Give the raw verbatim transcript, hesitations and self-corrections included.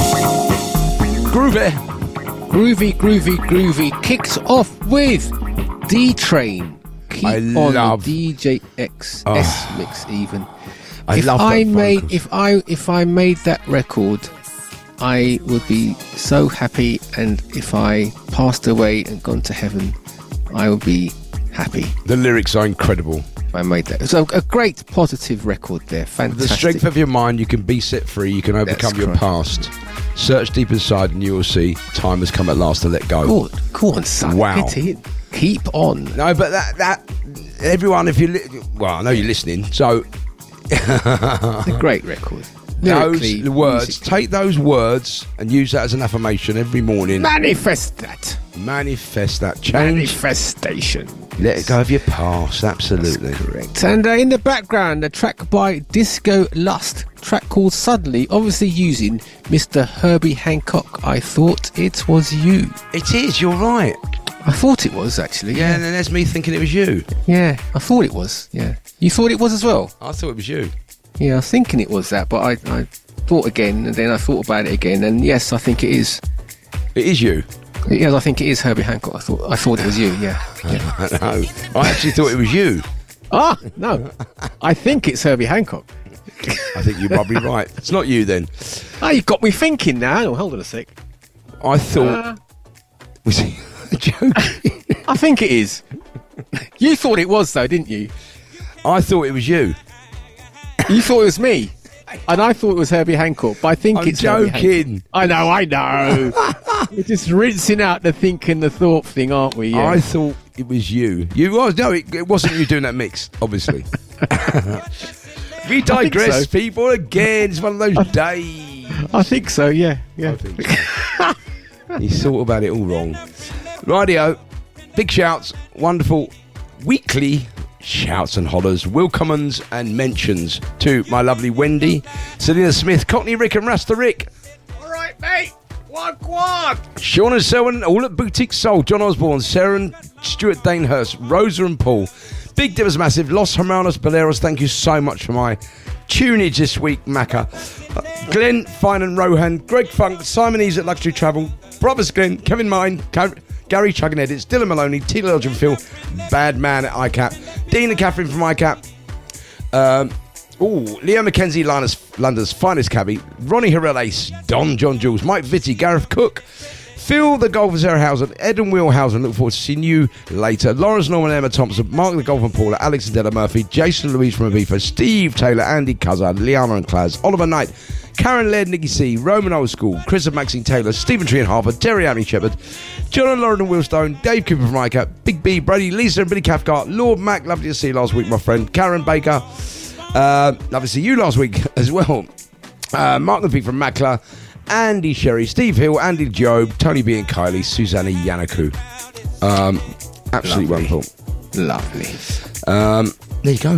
Groovy. Groovy, groovy, groovy. Kicks off with D-Train. Keep I on love- the D J X S Oh. mix even. I if love I that made vocals. if I if I made that record, I would be so happy, and if I passed away and gone to heaven, I would be happy. The lyrics are incredible. If I made that. So a great positive record there. With Fantastic. the strength of your mind, you can be set free. You can overcome That's your correct. past. Search deep inside, and you will see time has come at last to let go. Good. Go on, son. Wow. Get in. Keep on. No, but that that everyone, if you li- well, I know you're listening. So It's a great record. those Lyrically, the words, musically. take those words and use that as an affirmation every morning. Manifest that. Manifest that change. Manifestation. Let it go of your past. Absolutely. Correct. And uh, in the background, a track by Disco Lust, track called Suddenly, obviously using Mister Herbie Hancock. I thought it was you. It is. You're right. I thought it was, actually. Yeah, and then there's me thinking it was you. Yeah, I thought it was. Yeah. You thought it was as well? I thought it was you. Yeah, I was thinking it was that, but I, I thought again, and then I thought about it again, and yes, I think it is. It is you. Yes, I think it is Herbie Hancock. I thought I thought it was you, yeah. yeah. I know. I actually thought it was you. Ah, no. I think it's Herbie Hancock. I think you're probably right. It's not you then. Ah, you've got me thinking now. Oh, hold on a sec. I thought. Uh, Was he joking? I think it is. You thought it was, though, didn't you? I thought it was you. You thought it was me. And I thought it was Herbie Hancock, but I think I'm it's Herbie joking. Hancock. I know, I know. We're just rinsing out the think and the thought thing, aren't we? Yeah. I thought it was you. You was no, it, it wasn't you doing that mix, obviously. We digress, so. people. Again, it's one of those days. I think so, yeah. yeah. I think so. You thought about it all wrong. Radio, big shouts, wonderful weekly shouts and hollers, welcomes and mentions to my lovely Wendy, Selena Smith, Cockney Rick and Rasta Rick. All right, mate. One quad. Sean and Selwyn, all at Boutique Soul, John Osborne, Sarah and Stuart Danehurst, Rosa and Paul, Big Dippers Massive, Los Hermanos Boleros, thank you so much for my tunage this week, Macca. Uh, Glenn, Fine and Rohan, Greg Funk, Simon Ease at Luxury Travel, Brothers Glenn, Kevin Mine, Car- Gary Chuggin Edits, Dylan Maloney, T. Elgin Phil, Bad Man at I C A P, Dean and Catherine from I C A P, um, ooh, Leo McKenzie, Linus, London's finest cabbie, Ronnie Harrell Ace, Don John Jules, Mike Vitti, Gareth Cook, Phil the Golfer Zerhausen, Ed and Willhausen, look forward to seeing you later, Lawrence Norman, Emma Thompson, Mark the Golf and Paula, Alex and Della Murphy, Jason Louise from Avifa, Steve Taylor, Andy Cuzza, Liana and Claz, Oliver Knight, Karen Laird, Nicky C, Roman Old School, Chris and Maxine Taylor, Stephen Tree and Harvard, Terry Annie Shepherd, John and Lauren and Willstone, Dave Cooper from I C A P, Big B, Brady, Lisa and Billy Cathcart, Lord Mac, lovely to see you last week, my friend, Karen Baker, uh, lovely to see you last week as well, uh, Mark the P from Mackler, Andy Sherry, Steve Hill, Andy Job, Tony B and Kylie, Susanna Yanaku. Um, absolutely Lovely. wonderful. Lovely. Um, there you go.